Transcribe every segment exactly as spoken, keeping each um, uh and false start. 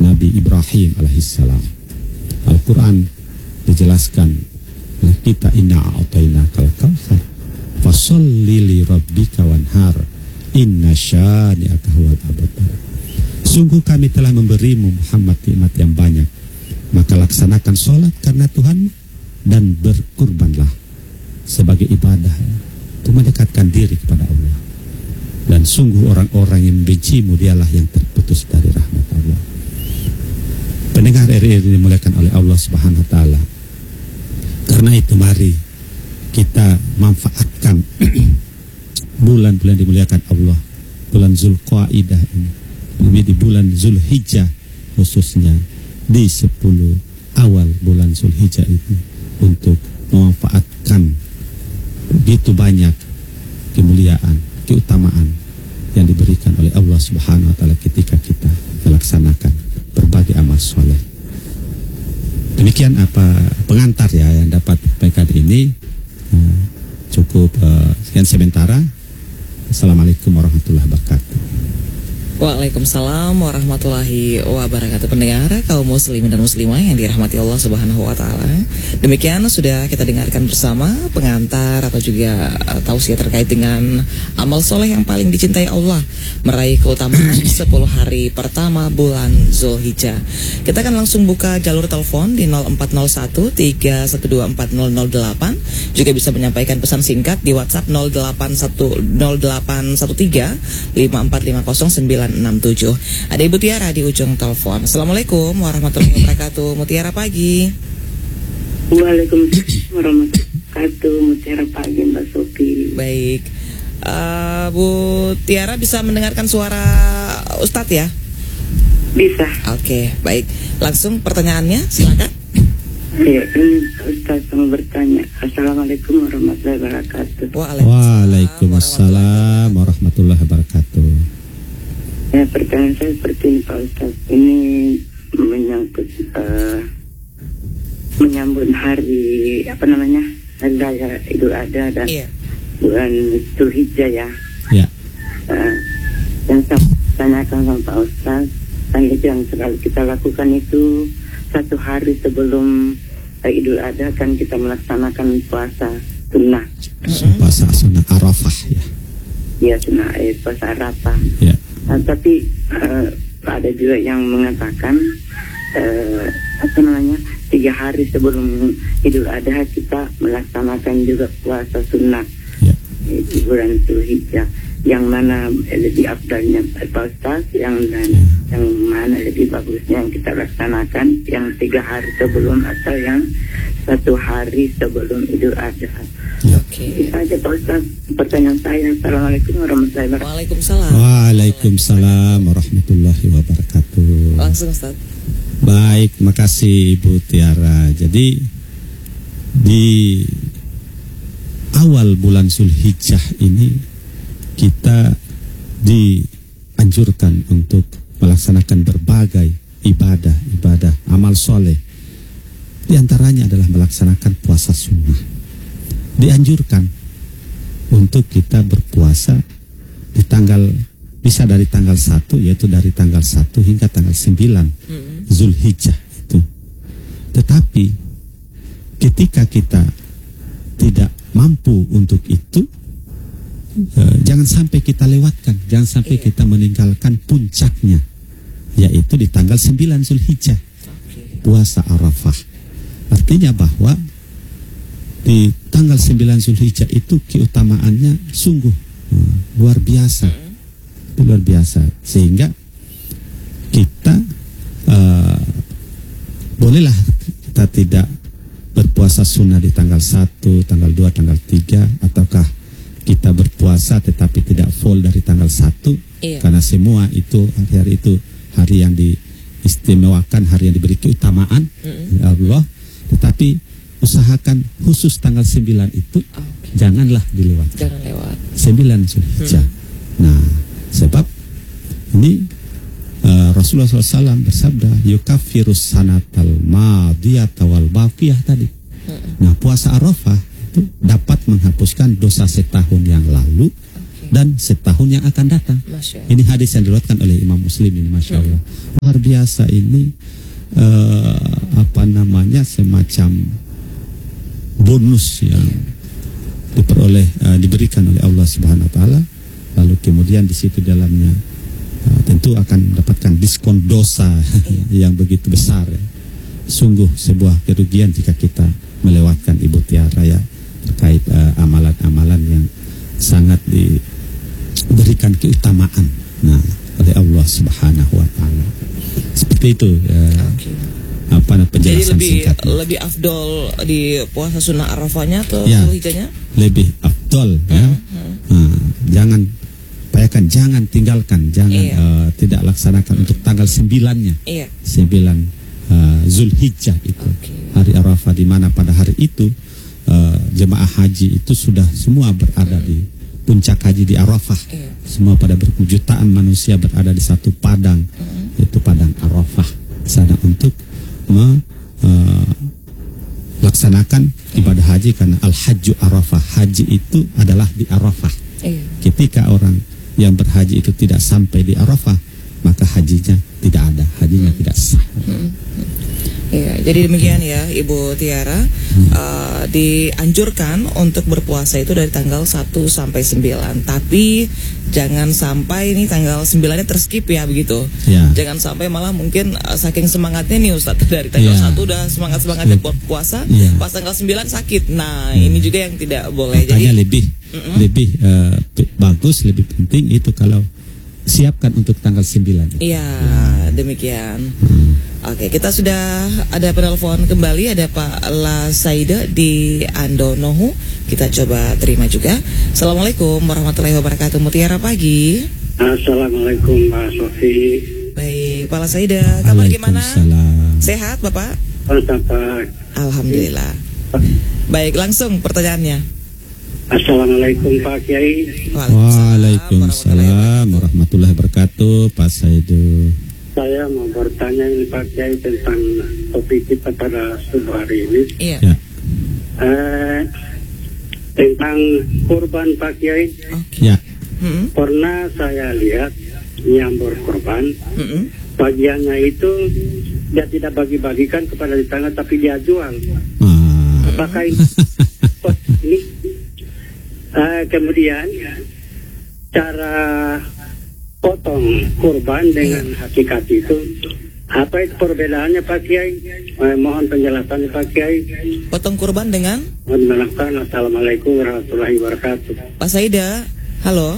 Nabi Ibrahim alaihissalam. Al-Quran dijelaskan, kita inna a'tainakal kautsar fasholli li rabbika wanhar inna syani'aka huwal abtar. Sungguh kami telah memberimu Muhammad nikmat yang banyak, maka laksanakan sholat karena Tuhanmu dan berkurbanlah sebagai ibadah untuk mendekatkan diri kepada Allah. Dan sungguh orang-orang yang membencimu dialah yang terputus dari rahmat Allah. Pendengar R R I dimuliakan oleh Allah Subhanahu wa taala. Karena itu mari kita manfaatkan bulan-bulan dimuliakan Allah, bulan Zulqaidah ini, di bulan Zulhijjah khususnya, di sepuluh awal bulan Zulhijjah itu, untuk memanfaatkan begitu banyak kemuliaan, keutamaan yang diberikan oleh Allah Subhanahu wa taala ketika kita melaksanakan berbagai amal soleh. Demikian apa pengantar ya yang dapat disampaikan ini. uh, cukup uh, sekian sementara. Assalamualaikum warahmatullahi wabarakatuh. Waalaikumsalam warahmatullahi wabarakatuh. Pendengar kaum muslimin dan muslimah yang dirahmati Allah Subhanahu wa taala. Demikian sudah kita dengarkan bersama pengantar atau juga uh, tausiah terkait dengan amal soleh yang paling dicintai Allah, meraih keutamaan sepuluh hari pertama bulan Zulhijjah. Kita akan langsung buka jalur telepon di nol empat nol satu tiga satu dua empat nol nol delapan. Juga bisa menyampaikan pesan singkat di WhatsApp nol delapan satu nol delapan satu tiga lima empat lima nol sembilan enam tujuh. Ada Ibu Tiara di ujung telepon. Assalamualaikum warahmatullahi wabarakatuh. Mutiara pagi. Waalaikumsalam warahmatullahi wabarakatuh. Mutiara pagi Mbak Sofi. Baik, uh, Bu Tiara bisa mendengarkan suara Ustadz ya? Bisa. Oke, baik. Langsung pertanyaannya, silakan. Ya, ini Ustaz mau bertanya. Assalamualaikum warahmatullahi wabarakatuh. Waalaikumsalam warahmatullahi wabarakatuh. Ya, pertanyaan saya seperti ini Pak Ustaz. Ini menyangkut uh, menyambut hari apa namanya, hari raya Idul Adha dan Iya. bulan Zulhijjah ya. Ya. Uh, yang saya tanyakan sama Pak Ustaz, yang itu yang selalu kita lakukan itu satu hari sebelum uh, Idul Adha kan kita melaksanakan puasa sunnah. Puasa sunnah Arafah ya. Ya, sunnah eh, puasa Arafah. Ya. Nah, tapi uh, ada juga yang mengatakan uh, apa namanya, tiga hari sebelum Idul Adha kita melaksanakan juga puasa sunnah Ya. di bulan Zulhijjah. Yang mana lebih afdalnya Pak Ustaz, yang dan Ya. yang mana lebih bagusnya yang kita laksanakan, yang tiga hari sebelum atau yang satu hari sebelum Idul Adha? Ya. Oke. Itu aja Pak Ustaz pertanyaan saya. Assalamualaikum warahmatullahi wabarakatuh. Waalaikumsalam. Waalaikumsalam warahmatullahi wabarakatuh. Langsung Ustaz. Baik, makasih Ibu Tiara. Jadi di awal bulan Zulhijjah ini kita dianjurkan untuk melaksanakan berbagai ibadah, ibadah, amal soleh. Di antaranya adalah melaksanakan puasa sunnah. Dianjurkan untuk kita berpuasa di tanggal, bisa dari tanggal satu, yaitu dari tanggal satu hingga tanggal sembilan Mm-hmm. Zulhijjah itu. Tetapi ketika kita tidak mampu untuk itu, eh, jangan sampai kita lewatkan, jangan sampai Iya. kita meninggalkan puncaknya, yaitu di tanggal sembilan Zulhijjah, Oke. puasa Arafah. Artinya bahwa di tanggal sembilan Zulhijjah itu keutamaannya sungguh uh, luar biasa, Mm-hmm. luar biasa, sehingga kita uh, bolehlah kita tidak berpuasa sunnah di tanggal satu, tanggal dua, tanggal tiga, ataukah kita berpuasa tetapi tidak full dari tanggal satu, Iya. karena semua itu hari-hari itu hari yang diistimewakan, hari yang diberi keutamaan Mm-hmm. oleh Allah. Tetapi usahakan khusus tanggal sembilan itu Oke. janganlah dilewatkan. Jangan lewat. sembilan Zulhijjah. Hmm. Nah, sebab ini uh, Rasulullah shallallahu alaihi wasallam bersabda, yukafirus sanatal madiyata wal baqiyah tadi. Hmm. Nah, puasa Arafah itu dapat menghapuskan dosa setahun yang lalu Oke. dan setahun yang akan datang. Ini hadis yang diriwayatkan oleh Imam Muslim ini, masya Allah. Luar biasa ini, uh, apa namanya, semacam bonus yang diperoleh, uh, diberikan oleh Allah Subhanahu Wa Taala. Lalu kemudian di situ dalamnya uh, tentu akan mendapatkan diskon dosa yang begitu besar. Ya. Sungguh sebuah kerugian jika kita melewatkan Ibu Tiara ya, terkait uh, amalan-amalan yang sangat diberikan keutamaan nah oleh Allah Subhanahu Wa Taala. Seperti itu ya, okay. Apa penjelasan Jadi lebih singkatnya. lebih afdol di puasa sunnah Arafahnya atau ya, Zulhijjahnya? Lebih afdol ya. Hmm, hmm. Nah, jangan payakan, jangan tinggalkan, jangan iya. uh, tidak laksanakan untuk tanggal sembilannya. Iya. Sembilan uh, Zulhijjah itu, okay. Hari Arafah, di mana pada hari itu uh, jemaah haji itu sudah semua berada hmm. di puncak haji di Arafah. Iya. Semua pada berjutaan manusia berada di satu padang, hmm. yaitu padang Arafah sana untuk melaksanakan uh, ibadah haji, karena al-hajju Arafah, haji itu adalah di Arafah. Iya. Ketika orang yang berhaji itu tidak sampai di Arafah, maka hajinya tidak ada, hajinya hmm. tidak sah. Hmm. Ya, jadi demikian ya Ibu Tiara, hmm. uh, dianjurkan untuk berpuasa itu dari tanggal satu sampai sembilan, tapi jangan sampai ini tanggal sembilannya terskip ya, begitu. Ya. Jangan sampai malah mungkin uh, saking semangatnya nih Ustaz, dari tanggal ya. satu udah semangat-semangatnya buat puasa, ya. Pas tanggal sembilan sakit. Nah, ya. Ini juga yang tidak boleh. Makanya jadi lebih mm-mm. lebih uh, bagus, lebih penting itu kalau siapkan untuk tanggal sembilan. Iya, ya. Demikian. Hmm. Oke, kita sudah ada penelpon kembali, ada Pak La Saida di Andonohu. Kita coba terima juga. Assalamualaikum warahmatullahi wabarakatuh. Mutiara pagi. Assalamualaikum Mbak Sofi. Baik, Pak La Saida, kabar gimana? Sehat Bapak? Bapak. Alhamdulillah. Baik, langsung pertanyaannya. Assalamualaikum Pak Kiai. Waalaikumsalam warahmatullahi wabarakatuh, Pak Saidu. Saya mau bertanya ini Pak Kiai tentang topik kita pada subuh hari ini. Iya. Ya. Eh, tentang kurban Pak Kiai. Okay. Ya. Hmm. Pernah saya lihat yang berkurban, hmm. bagiannya itu dia tidak bagi-bagikan kepada tetangga, tapi dia jual. Hmm. Apakah ini? ini uh, kemudian cara potong kurban dengan hakikat itu, apa itu perbedaannya Pak Kiai? Eh, mohon penjelasannya Pak Kiai. Potong kurban dengan? Mohon menafkan. Assalamualaikum warahmatullahi wabarakatuh. Pak Saida, halo.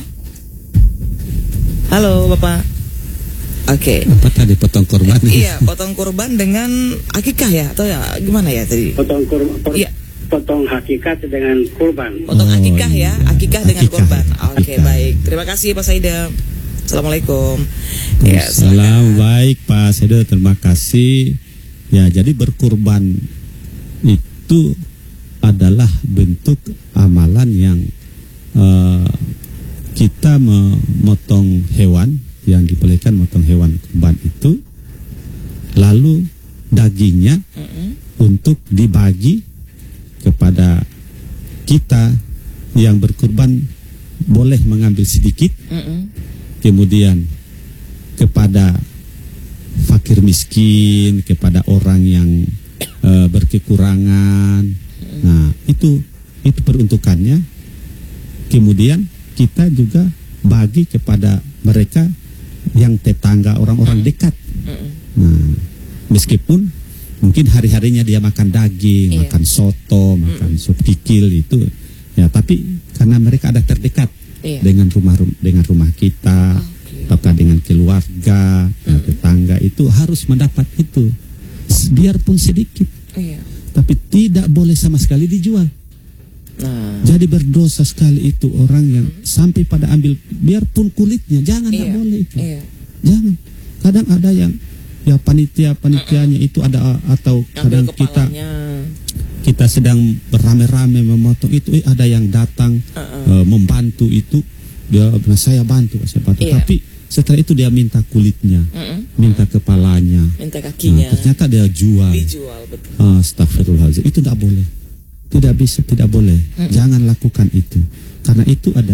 Halo Bapak. Oke. Okay. Apa tadi potong kurban? Eh, iya, potong kurban dengan akikah ya, atau ya gimana ya tadi? Potong kurban. Por- iya. Potong hakikat dengan kurban. Potong oh, akikah ya, akikah akikah. dengan kurban. Oke, okay, baik. Terima kasih Pak Saida. Assalamualaikum. Ya, salam baik Pak Saida, terima kasih. Ya, jadi berkurban itu adalah bentuk amalan yang uh, kita memotong hewan, yang dibolehkan motong hewan kurban itu, lalu dagingnya mm-hmm. untuk dibagi kepada kita yang berkurban, boleh mengambil sedikit. Mm-hmm. Kemudian kepada fakir miskin, kepada orang yang e, berkekurangan. Nah, itu itu peruntukannya. Kemudian kita juga bagi kepada mereka yang tetangga, orang-orang dekat. Nah, meskipun mungkin hari-harinya dia makan daging, iya. makan soto, makan sup kikil itu, ya, tapi karena mereka ada terdekat. Iya. dengan rumah dengan rumah kita, okay. ataukah dengan keluarga, mm. tetangga, itu harus mendapat itu, biarpun sedikit, iya. tapi tidak boleh sama sekali dijual. Nah. Jadi berdosa sekali itu orang yang mm. sampai pada ambil biarpun kulitnya, jangan, iya. tidak boleh itu, iya. jangan. Kadang ada yang ya panitia panitianya mm. itu ada, atau kadang kita kita sedang beramai-ramai memotong itu, eh, ada yang datang uh-uh. uh, membantu itu, dia bilang saya bantu, saya bantu. Iya. Tapi setelah itu dia minta kulitnya, uh-uh. minta kepalanya, minta kakinya. Nah, ternyata dia jual. Dijual, betul. Uh, Astagfirullahaladzim, itu tidak boleh, tidak bisa, tidak boleh. Uh-uh. Jangan lakukan itu, karena itu adalah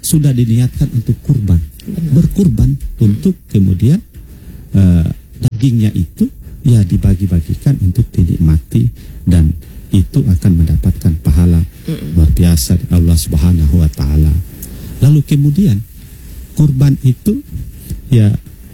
sudah diniatkan untuk kurban, berkurban untuk kemudian uh, dagingnya itu ya dibagi-bagikan untuk dinikmati, dan itu akan mendapatkan pahala luar biasa dari Allah Subhanahu wa taala. Lalu kemudian kurban itu ya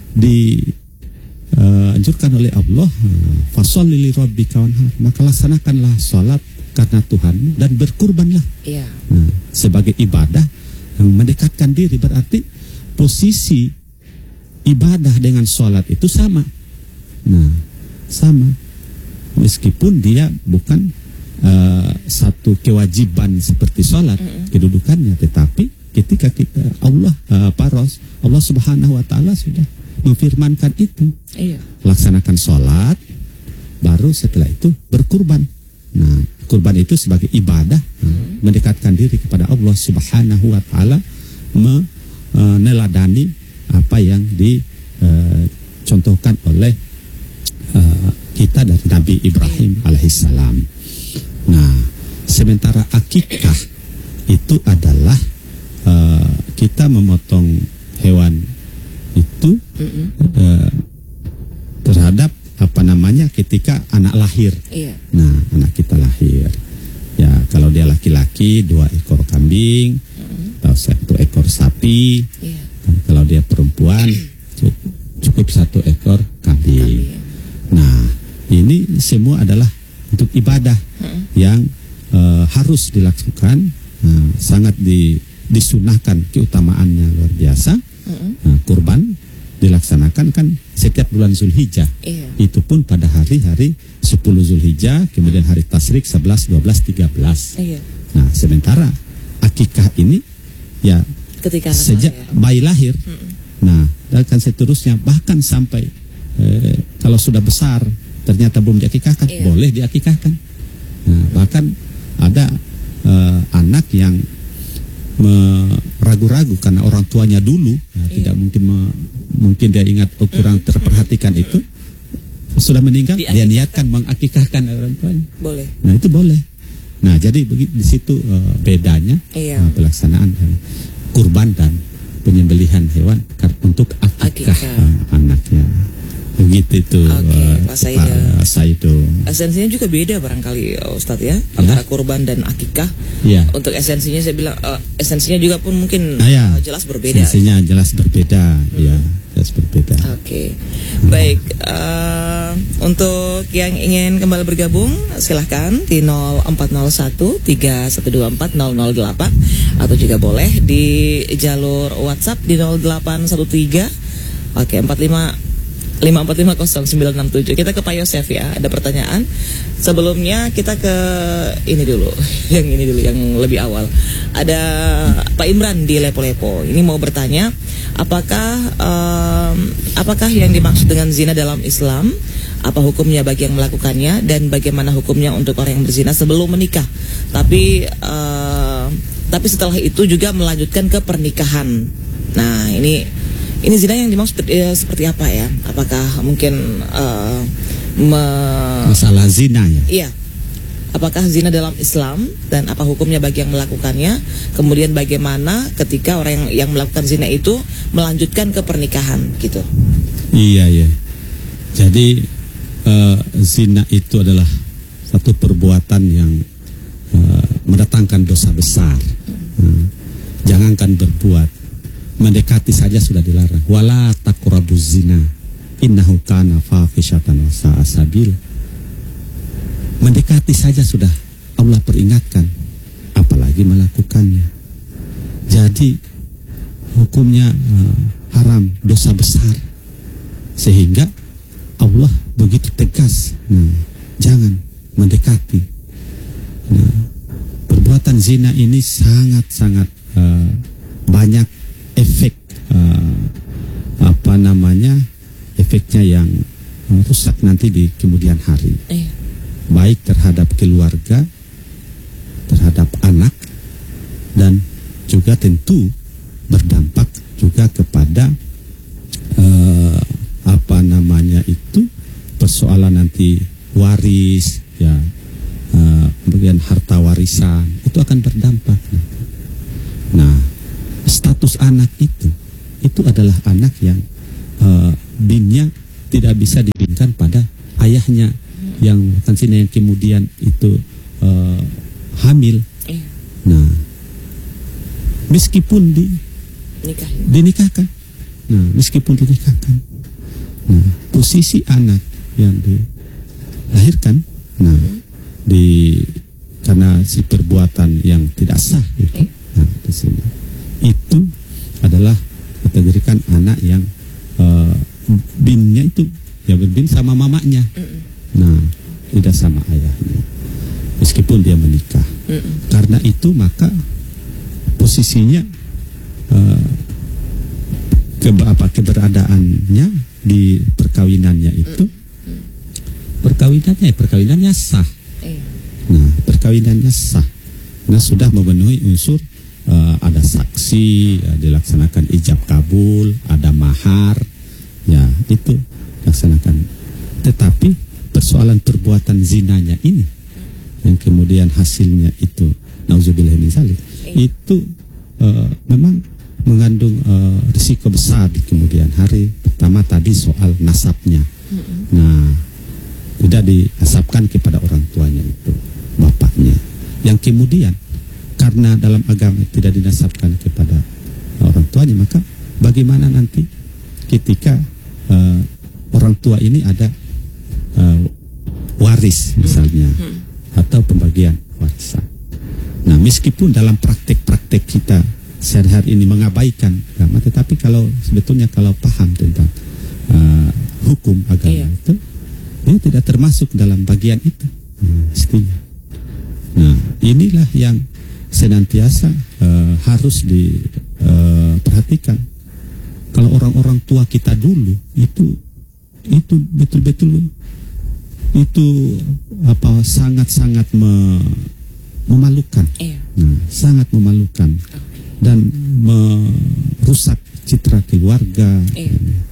dianjurkan uh, oleh Allah, fasholli li rabbika wanhar, maka laksanakanlah salat karena Tuhan dan berkurbanlah. Iya. Nah, sebagai ibadah yang mendekatkan diri, berarti posisi ibadah dengan sholat itu sama. Nah, sama. Meskipun dia bukan uh, satu kewajiban seperti sholat, mm-hmm. kedudukannya, tetapi ketika kita Allah uh, paros, Allah Subhanahu wa taala sudah memfirmankan itu. Iya. Laksanakan sholat, baru setelah itu berkurban. Nah, kurban itu sebagai ibadah, hmm. mendekatkan diri kepada Allah Subhanahu wa taala, meneladani apa yang dicontohkan uh, oleh uh, kita dari Nabi Ibrahim alaihissalam. Nah, sementara akikah itu adalah uh, kita memotong hewan itu uh, terhadap apa namanya ketika anak lahir. Iya. Nah, anak kita lahir. Ya, kalau dia laki-laki dua ekor kambing, mm. atau satu ekor sapi. Iya. Dan kalau dia perempuan cukup, cukup satu ekor kambing. Kambing. Nah, ini semua adalah untuk ibadah mm. yang uh, harus dilakukan, nah, sangat di, disunahkan, keutamaannya luar biasa. Mm. Nah, kurban dilaksanakan kan setiap bulan Zulhijjah. Iya. Itu pun pada hari-hari sepuluh Zulhijjah, kemudian hari Tasyrik sebelas, dua belas, tiga belas. Iya. Nah, sementara akikah ini ya ketika sejak lahir. bayi lahir. Mm-mm. Nah, dan seterusnya bahkan sampai eh, kalau sudah besar ternyata belum diakikahkan, iya. boleh diakikahkan. Nah, bahkan ada eh, anak yang ragu-ragu karena orang tuanya dulu ya, iya. tidak mungkin me, mungkin dia ingat oh, kurang terperhatikan mm. itu sudah meninggal, dia niatkan mengakikahkan orang tuanya. Boleh. Nah, itu boleh. Nah, jadi begitu di situ uh, bedanya iya. uh, pelaksanaan uh, kurban dan penyembelihan hewan untuk akikah, akikah. Uh, anaknya. Begitu itu okay, uh, Pak Saido. Esensinya juga beda barangkali Ustadz ya, antara kurban dan akikah. Ya. Untuk esensinya saya bilang uh, esensinya juga pun mungkin nah, ya. uh, jelas berbeda. Esensinya jelas berbeda, hmm. ya, jelas berbeda. Oke, okay. hmm. Baik. Uh, untuk yang ingin kembali bergabung, silahkan di nol empat nol satu tiga satu dua empat nol nol delapan atau juga boleh di jalur WhatsApp di nol delapan satu tiga oke empat lima lima empat lima nol sembilan enam tujuh. Kita ke Pak Yosef ya. Ada pertanyaan. Sebelumnya kita ke ini dulu. Yang ini dulu yang lebih awal. Ada Pak Imran di Lepo-Lepo. Ini mau bertanya, apakah um, apakah yang dimaksud dengan zina dalam Islam? Apa hukumnya bagi yang melakukannya, dan bagaimana hukumnya untuk orang yang berzina sebelum menikah? Tapi uh, tapi setelah itu juga melanjutkan ke pernikahan. Nah, ini Ini zina yang dimaksud eh, seperti apa ya? Apakah mungkin uh, me- masalah zina ya? Iya. Apakah zina dalam Islam, dan apa hukumnya bagi yang melakukannya? Kemudian bagaimana ketika orang yang, yang melakukan zina itu melanjutkan ke pernikahan gitu? Iya ya. Jadi uh, zina itu adalah satu perbuatan yang uh, mendatangkan dosa besar. Hmm. Jangankan berbuat, mendekati saja sudah dilarang. Wala taqrabuz zina innahu kana fahisyatan wa sa'a sabil. Mendekati saja sudah Allah peringatkan, apalagi melakukannya. Jadi hukumnya uh, haram, dosa besar, sehingga Allah begitu tegas, nah, jangan mendekati. Nah, perbuatan zina ini sangat-sangat uh, banyak efek uh, apa namanya efeknya yang uh, rusak nanti di kemudian hari, eh. baik terhadap keluarga, terhadap anak, dan juga tentu berdampak juga kepada uh, apa namanya itu persoalan nanti waris ya, uh, kemudian harta warisan itu akan berdampak. Nah, status seratus anak itu itu adalah anak yang uh, binnya tidak bisa dibinkan pada ayahnya yang kansina yang kemudian itu uh, hamil. Nah, meskipun di Nikah. dinikahkan, nah meskipun dinikahkan, nah posisi anak yang dilahirkan, nah di karena si perbuatan yang tidak sah itu, nah di sini itu adalah kategorikan anak yang uh, binnya itu ya berbin sama mamanya, nah tidak sama ayahnya, meskipun dia menikah. Karena itu maka posisinya uh, ke apa keberadaannya di perkawinannya itu, perkawinannya perkawinannya sah. Nah, perkawinannya sah. Nah, sudah memenuhi unsur uh, ada saksi, uh, dilaksanakan ijab kabul, ada mahar, ya itu laksanakan. Tetapi persoalan perbuatan zinanya ini, yang kemudian hasilnya itu, nauzubillah min zalik, itu uh, memang mengandung uh, risiko besar di kemudian hari. Pertama tadi soal nasabnya. Nah, tidak dinasabkan kepada orang tuanya itu, bapaknya. Yang kemudian karena dalam agama tidak dinasabkan kepada orang tuanya, maka bagaimana nanti ketika uh, orang tua ini ada uh, waris misalnya, atau pembagian warisan. Nah, meskipun dalam praktek-praktek kita sehari-hari ini mengabaikan agama, tetapi kalau sebetulnya kalau paham tentang uh, hukum agama, iya, itu dia tidak termasuk dalam bagian itu. Nah, istinya. Nah, inilah yang senantiasa uh, harus diperhatikan. Uh, Kalau orang-orang tua kita dulu itu itu betul-betul itu apa sangat-sangat me, memalukan, iya. Nah, sangat memalukan dan merusak citra keluarga. Iya.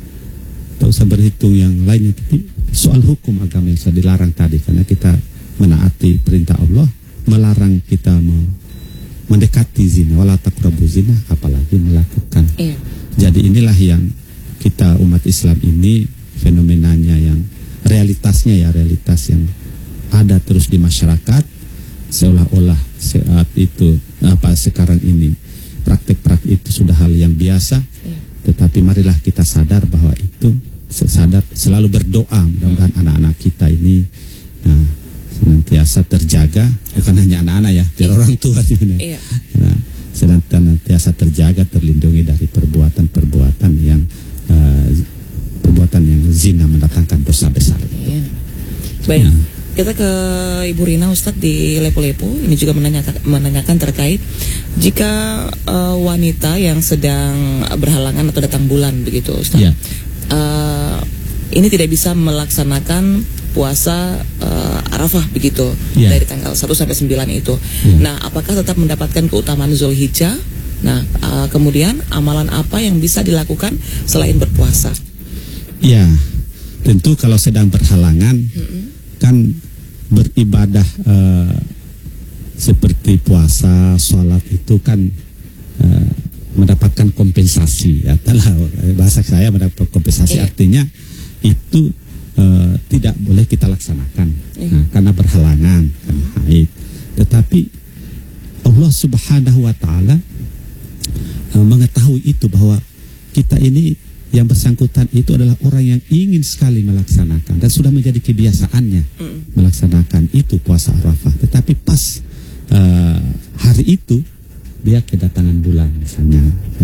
Tak usah berhitung yang lainnya, tapi soal hukum agama yang sudah dilarang tadi, karena kita menaati perintah Allah, melarang kita me mendekati zina, wala taqrabu zina, apalagi melakukan. Iya. Jadi inilah yang kita umat Islam ini fenomenanya yang realitasnya ya realitas yang ada terus di masyarakat, seolah-olah saat itu apa sekarang ini praktek-praktek itu sudah hal yang biasa. Iya. Tetapi marilah kita sadar bahwa itu sadar selalu berdoa mudah-mudahan anak-anak kita ini nah, senantiasa terjaga, bukan hanya anak-anak ya, biar iya. orang tua juga. Iya. Nah, senantiasa terjaga, terlindungi dari perbuatan-perbuatan yang uh, perbuatan yang zina mendatangkan dosa besar. Iya. Baik. Nah. Kita ke Ibu Rina Ustadz di Lepo-Lepo. Ini juga menanyakan, menanyakan terkait jika uh, wanita yang sedang berhalangan atau datang bulan begitu Ustadz, yeah. uh, ini tidak bisa melaksanakan puasa uh, Arafah begitu, yeah. dari tanggal satu sampai sembilan itu. Yeah. Nah, apakah tetap mendapatkan keutamaan Zulhijjah? Nah, uh, kemudian amalan apa yang bisa dilakukan selain berpuasa? Ya, tentu kalau sedang berhalangan, mm-hmm. kan beribadah uh, seperti puasa, sholat itu kan uh, mendapatkan kompensasi. Ya, telah bahasa saya mendapat kompensasi, iya. Artinya itu uh, tidak boleh kita laksanakan, iya. Nah, karena berhalangan, karena haid. Tetapi Allah Subhanahu Wa Taala uh, mengetahui itu bahwa kita ini yang bersangkutan itu adalah orang yang ingin sekali melaksanakan dan sudah menjadi kebiasaannya mm. melaksanakan itu puasa Arafah. Tetapi pas uh, hari itu dia kedatangan bulan misalnya,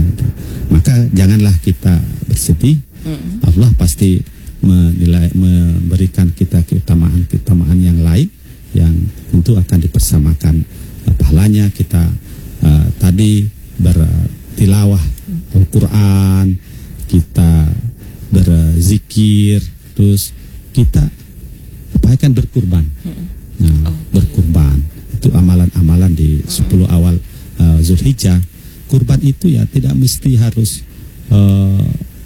maka janganlah kita bersedih. Mm. Allah pasti menilai, memberikan kita keutamaan keutamaan yang lain yang tentu akan dipersamakan uh, pahalanya. Kita uh, tadi bertilawah Al-Quran, kita berzikir, terus kita upayakan berkurban. Nah, berkurban itu amalan-amalan di sepuluh awal uh, Zulhijjah. Kurban itu ya tidak mesti harus uh,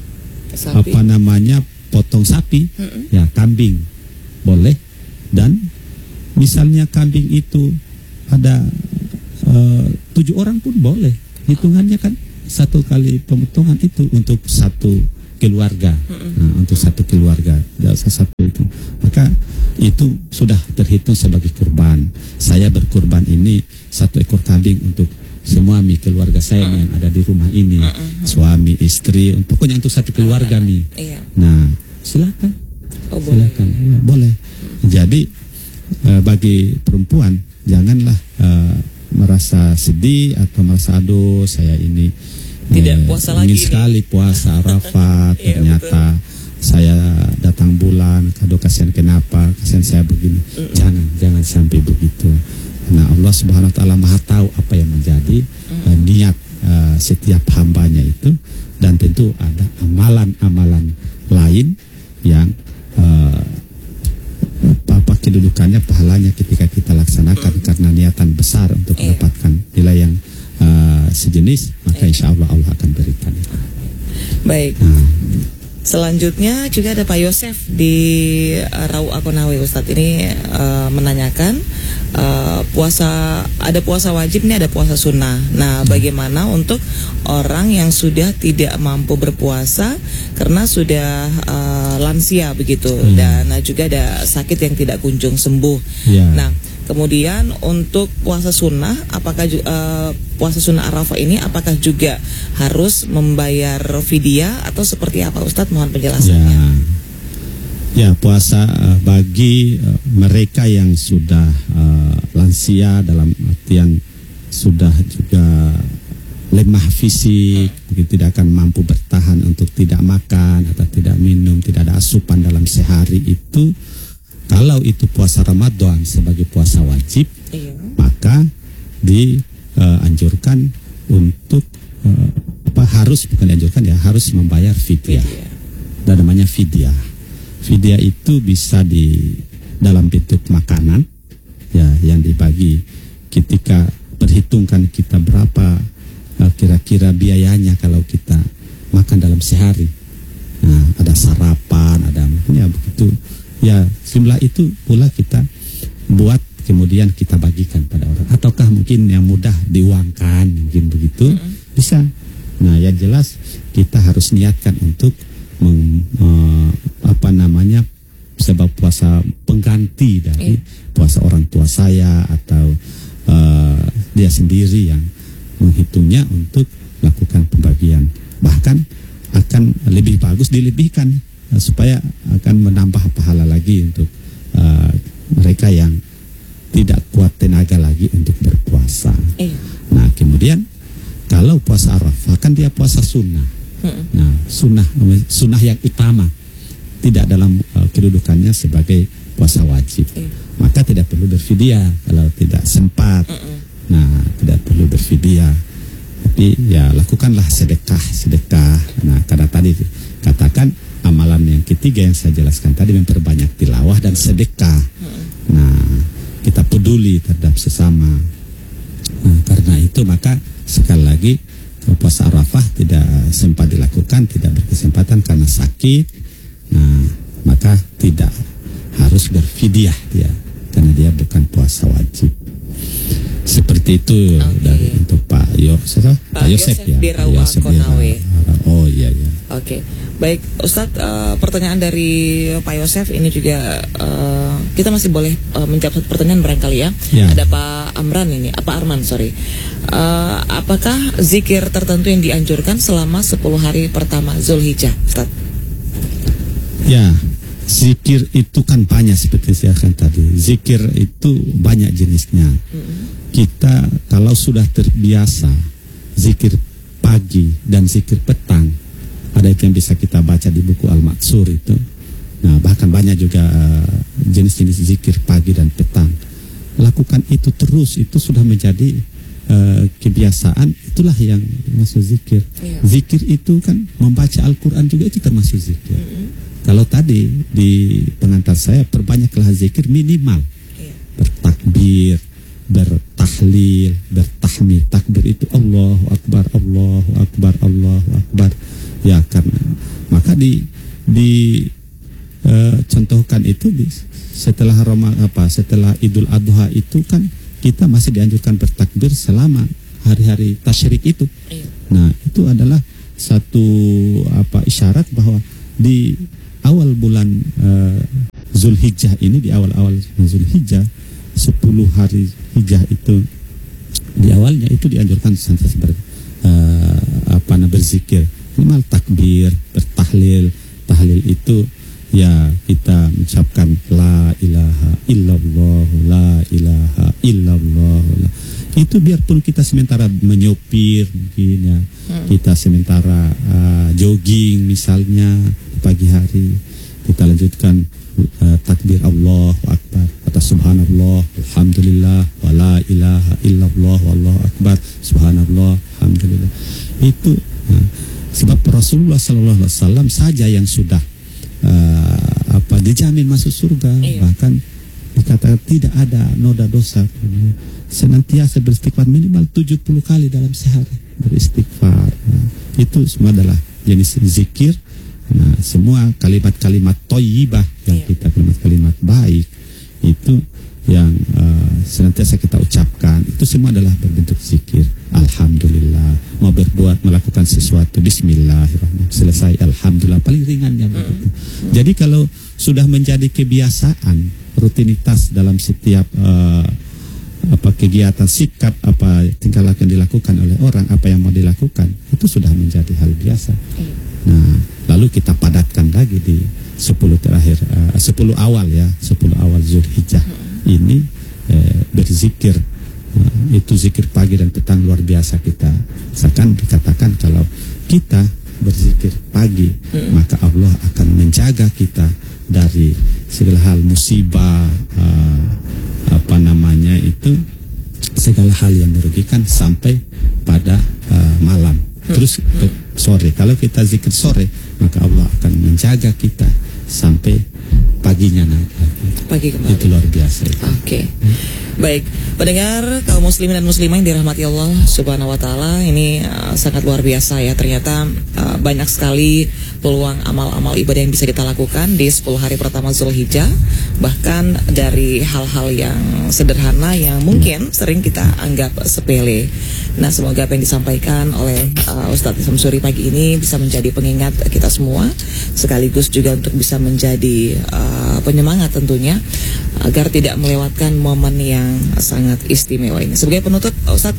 apa namanya potong sapi, ya kambing boleh. Dan misalnya kambing itu ada uh, tujuh orang pun boleh, hitungannya kan satu kali pemotongan itu untuk satu keluarga, nah, untuk satu keluarga, satu itu, maka itu sudah terhitung sebagai kurban. Saya berkurban ini satu ekor kambing untuk semua mi keluarga saya yang ada di rumah ini, suami, istri, pokoknya untuk satu keluarga mi. Nah, silakan, oh, silakan, boleh. Ya, boleh. Jadi uh, bagi perempuan janganlah uh, merasa sedih atau merasa aduh saya ini tidak puasa ingin lagi sekali nih. Puasa Arafah ternyata ya, saya datang bulan kado kasihan kenapa kasihan saya begini. Mm-mm. Jangan jangan sampai begitu. Nah Allah Subhanahu Wa Taala Maha tahu apa yang menjadi uh, niat uh, setiap hambanya itu, dan tentu ada amalan-amalan lain yang uh, apa kedudukannya pahalanya ketika kita laksanakan, mm. karena niatan besar untuk yeah. mendapatkan nilai yang Uh, sejenis, maka insya Allah Allah akan berikan. Baik. Nah. Selanjutnya juga ada Pak Yosef di uh, Rau Akonawe, Ustadz ini uh, menanyakan uh, puasa, ada puasa wajib nih, ada puasa sunnah. Nah, hmm. bagaimana untuk orang yang sudah tidak mampu berpuasa karena sudah uh, lansia begitu, hmm. dan uh, juga ada sakit yang tidak kunjung sembuh. Yeah. Nah, kemudian untuk puasa sunnah, apakah uh, puasa sunnah Arafah ini apakah juga harus membayar fidyah atau seperti apa, Ustadz? Mohon penjelasannya. Ya, ya puasa uh, bagi uh, mereka yang sudah uh, lansia, dalam artian sudah juga lemah fisik, hmm. tidak akan mampu bertahan untuk tidak makan atau tidak minum, tidak ada asupan dalam sehari itu. Kalau itu puasa Ramadan sebagai puasa wajib, iya. maka dianjurkan uh, untuk uh, apa harus bukan dianjurkan ya harus membayar fidyah. Dan namanya fidyah. Fidyah itu bisa di dalam bentuk makanan, ya yang dibagi ketika perhitungkan kita berapa uh, kira-kira biayanya kalau kita makan dalam sehari. Nah, ada sarapan, ada ya begitu. Ya, jumlah itu pula kita buat kemudian kita bagikan pada orang. Ataukah mungkin yang mudah diuangkan, mungkin begitu, mm-hmm. bisa. Nah, yang jelas kita harus niatkan untuk meng, uh, apa namanya sebab puasa pengganti dari mm. puasa orang tua saya atau uh, dia sendiri yang menghitungnya untuk melakukan pembagian. Bahkan akan lebih bagus dilebihkan, supaya akan menambah pahala lagi untuk uh, mereka yang tidak kuat tenaga lagi untuk berpuasa. Eh. Nah, kemudian kalau puasa Arafah kan dia puasa sunnah. Hmm. Nah, sunnah sunnah yang utama, tidak dalam uh, kedudukannya sebagai puasa wajib. Eh. Maka tidak perlu berfidyah kalau tidak sempat. Mm-mm. Nah, tidak perlu berfidyah. Tapi ya lakukanlah sedekah, sedekah. Nah, karena tadi katakan amalan yang ketiga yang saya jelaskan tadi memperbanyak tilawah dan sedekah. Nah, kita peduli terhadap sesama. Nah, karena itu maka sekali lagi puasa Arafah tidak sempat dilakukan, tidak berkesempatan karena sakit. Nah, maka tidak harus berfidyah dia karena dia bukan puasa wajib. Seperti itu. Okay. Dari untuk Pak Yosef, Pak Yosef ya. Di Rau Akonawe. Oh iya ya. Oke. Okay. Baik, Ustadz, uh, pertanyaan dari Pak Yosef ini juga uh, kita masih boleh uh, menjawab satu pertanyaan barangkali ya. Ya. Ada Pak Amran ini, apa Arman sorry. Uh, apakah zikir tertentu yang dianjurkan selama sepuluh hari pertama Zulhijjah, Ustadz? Ya, zikir itu kan banyak seperti saya katakan tadi. Zikir itu banyak jenisnya. Mm-hmm. Kita kalau sudah terbiasa zikir pagi dan zikir petang, ada itu yang bisa kita baca di buku Al-Maksur itu. Nah, bahkan banyak juga uh, jenis-jenis zikir pagi dan petang. Lakukan itu terus, itu sudah menjadi uh, kebiasaan, itulah yang masuk zikir. Iya. Zikir itu kan membaca Al-Quran juga itu termasuk zikir. Mm-hmm. Kalau tadi di pengantar saya perbanyaklah zikir minimal. Iya. Bertakbir, bertahlil, bertahmid. Takbir itu Allahu Akbar, Allahu Akbar, Allahu Akbar. Ya, karena maka di di uh, contohkan itu di, setelah Roma apa setelah Idul Adha itu kan kita masih dianjurkan bertakbir selama hari-hari tasyrik itu. Iya. Nah, itu adalah satu apa isyarat bahwa di awal bulan uh, Zulhijjah ini, di awal-awal Zulhijjah, sepuluh hari hijjah itu di awalnya itu dianjurkan senantiasa ber, uh, apa namanya berzikir, minimal takbir, bertahlil. Tahlil itu ya kita mengucapkan la ilaha illallah, la ilaha illallah. Itu biarpun kita sementara menyopir mungkin ya, hmm. kita sementara uh, jogging misalnya pagi hari, kita lanjutkan uh, takbir Allahu Akbar, kata subhanallah, alhamdulillah, wa la ilaha illallah, wallahu akbar, subhanallah, alhamdulillah. Itu uh, sebab Rasulullah Sallallahu Alaihi Wasallam saja yang sudah uh, apa dijamin masuk surga, iya. bahkan dikatakan tidak ada noda dosa, senantiasa beristighfar minimal tujuh puluh kali dalam sehari beristighfar. Nah, itu semua adalah jenis zikir. Nah, semua kalimat-kalimat thayyibah yang iya. kita kalimat-kalimat baik itu yang uh, senantiasa kita ucapkan, itu semua adalah berbentuk zikir. Alhamdulillah, mau berbuat melakukan sesuatu, bismillahirrahmanirrahim, selesai alhamdulillah, paling ringannya begitu. Mm-hmm. Jadi kalau sudah menjadi kebiasaan, rutinitas dalam setiap uh, apa kegiatan, sikap, apa tingkah laku yang dilakukan oleh orang, apa yang mau dilakukan, itu sudah menjadi hal biasa. Mm-hmm. Nah, lalu kita padatkan lagi di sepuluh terakhir, uh, sepuluh awal ya, sepuluh awal Zulhijjah. Mm-hmm. Ini eh, berzikir, uh, itu zikir pagi dan petang luar biasa kita. Misalkan dikatakan kalau kita berzikir pagi, hmm. maka Allah akan menjaga kita dari segala hal musibah, uh, apa namanya itu, segala hal yang merugikan sampai pada uh, malam. Hmm. Terus ke sore, kalau kita zikir sore, maka Allah akan menjaga kita sampai paginya nanti. Pagi kembali. Itu luar biasa. Oke. Okay. Hmm. Baik, pendengar kaum muslimin dan muslimah yang dirahmati Allah Subhanahu wa taala, ini uh, sangat luar biasa ya. Ternyata uh, banyak sekali peluang amal-amal ibadah yang bisa kita lakukan di sepuluh hari pertama Zulhijjah. Bahkan dari hal-hal yang sederhana yang mungkin sering kita anggap sepele. Nah, semoga apa yang disampaikan oleh uh, Ustadz Samsuri pagi ini bisa menjadi pengingat kita semua, sekaligus juga untuk bisa menjadi uh, penyemangat tentunya, agar tidak melewatkan momen yang sangat istimewa ini. Sebagai penutup, Ustadz,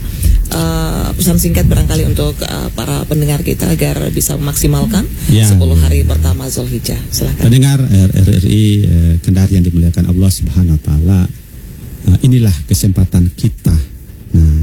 uh, pesan singkat barangkali untuk uh, para pendengar kita agar bisa memaksimalkan ya, sepuluh hari pertama Zulhijjah. Silakan. Pendengar R R I eh, Kendari yang dimuliakan Allah Subhanahu wa taala, uh, inilah kesempatan kita. Nah,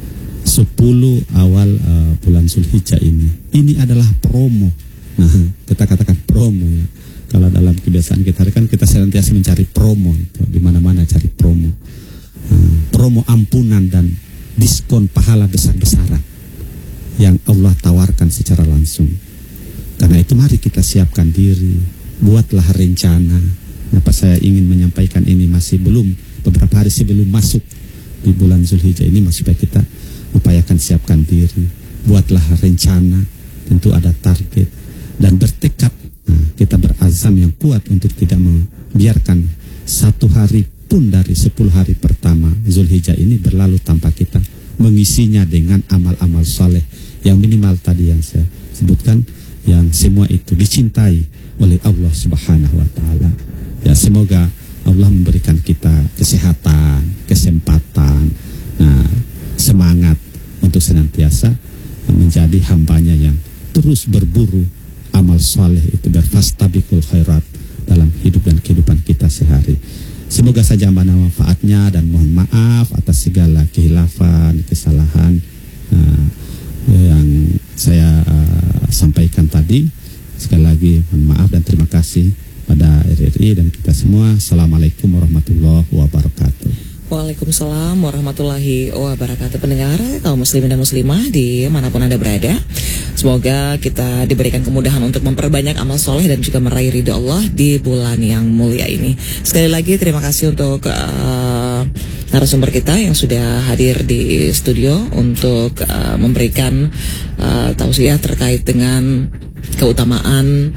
sepuluh awal uh, bulan Zulhijjah ini, ini adalah promo. Nah, kita katakan promo ya. Kalau dalam kebiasaan kita kan kita senantiasa mencari promo, itu di mana-mana cari promo. Hmm, promo ampunan dan diskon pahala besar-besaran yang Allah tawarkan secara langsung. Karena itu mari kita siapkan diri, buatlah rencana. Kenapa saya ingin menyampaikan ini masih belum beberapa hari sebelum masuk di bulan Zulhijjah ini, masih supaya kita upayakan siapkan diri, buatlah rencana, tentu ada target dan bertekad. Nah, kita berazam yang kuat untuk tidak membiarkan satu hari pun dari sepuluh hari pertama Zulhijjah ini berlalu tanpa kita mengisinya dengan amal-amal saleh yang minimal tadi yang saya sebutkan, yang semua itu dicintai oleh Allah Subhanahu wa taala. Ya, semoga Allah memberikan kita kesehatan, kesempatan, nah, semangat untuk senantiasa menjadi hambanya yang terus berburu amal saleh itu, berfastabiqul khairat dalam hidup dan kehidupan kita sehari. Semoga saja manfaatnya, dan mohon maaf atas segala kehilafan, kesalahan uh, yang saya uh, sampaikan tadi. Sekali lagi mohon maaf dan terima kasih pada R R I dan kita semua. Assalamualaikum warahmatullahi wabarakatuh. Waalaikumsalam warahmatullahi wabarakatuh. Pendengar kaum muslimin dan muslimah di manapun Anda berada, semoga kita diberikan kemudahan untuk memperbanyak amal soleh dan juga meraih ridho Allah di bulan yang mulia ini. Sekali lagi terima kasih untuk uh, narasumber kita yang sudah hadir di studio untuk uh, memberikan uh, tausiah terkait dengan keutamaan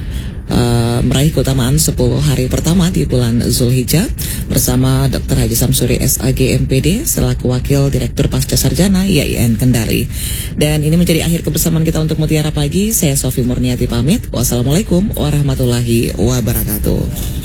uh, meraih keutamaan sepuluh hari pertama di bulan Zulhijjah bersama Doktor Haji Samsuri S A G M P D selaku Wakil Direktur Pasca Sarjana I A I N Kendari. Dan ini menjadi akhir kebersamaan kita untuk Mutiara Pagi. Saya Sofi Murniati pamit. Wassalamualaikum warahmatullahi wabarakatuh.